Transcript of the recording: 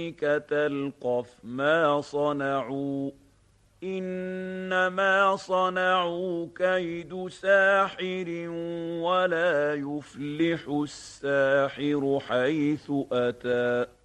تلقف ما صنعوا إنما صنعوا كيد ساحر ولا يفلح الساحر حيث أتى